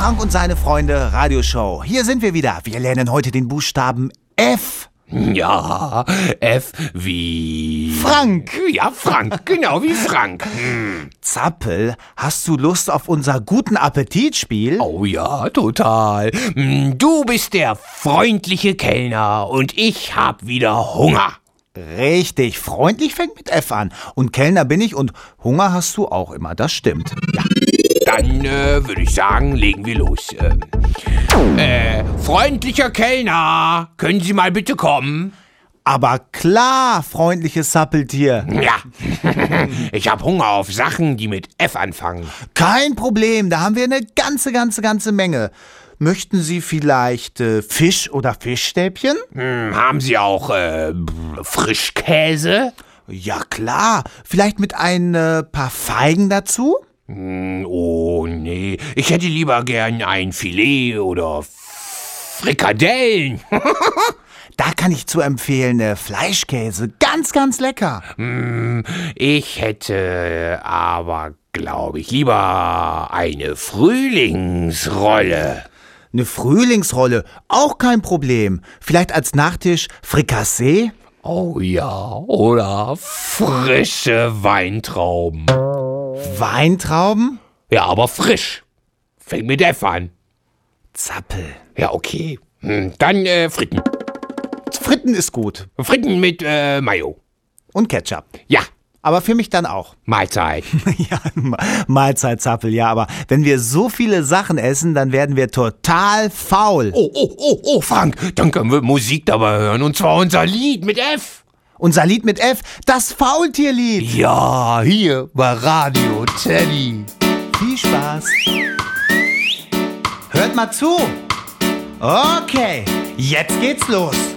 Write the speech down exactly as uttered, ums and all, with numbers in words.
Frank und seine Freunde Radioshow. Hier sind wir wieder. Wir lernen heute den Buchstaben F. Ja, F wie... Frank. Ja, Frank, genau wie Frank. Hm. Zappel, hast du Lust auf unser Guten Appetit-Spiel? Oh ja, total. Du bist der freundliche Kellner und ich hab wieder Hunger. Richtig, freundlich fängt mit F an. Und Kellner bin ich und Hunger hast du auch immer, das stimmt. Ja, dann äh, würde ich sagen, legen wir los. Ähm, äh, freundlicher Kellner, können Sie mal bitte kommen? Aber klar, freundliches Zappeltier. Ja, ich hab Hunger auf Sachen, die mit F anfangen. Kein Problem, da haben wir eine ganze, ganze, ganze Menge. Möchten Sie vielleicht äh, Fisch oder Fischstäbchen? Hm, haben Sie auch äh, Frischkäse? Ja klar, vielleicht mit ein äh, paar Feigen dazu? Hm, oh nee, ich hätte lieber gern ein Filet oder Frikadellen. Da kann ich zu empfehlen, äh, Fleischkäse, ganz, ganz lecker. Hm, ich hätte aber, glaube ich, lieber eine Frühlingsrolle. Eine Frühlingsrolle, auch kein Problem. Vielleicht als Nachtisch Frikassee? Oh ja, oder frische Weintrauben. Weintrauben? Ja, aber frisch. Fängt mit F an. Zappel. Ja, okay. Hm, dann äh, Fritten. Fritten ist gut. Fritten mit äh, Mayo. Und Ketchup. Ja, Aber für mich dann auch. Mahlzeit. Ja, Mahlzeit, Zappel, ja. Aber wenn wir so viele Sachen essen, dann werden wir total faul. Oh, oh, oh, oh, Frank, dann können wir Musik dabei hören. Und zwar unser Lied mit F. Unser Lied mit F, das Faultierlied. Ja, hier bei Radio Teddy. Viel Spaß. Hört mal zu. Okay, jetzt geht's los.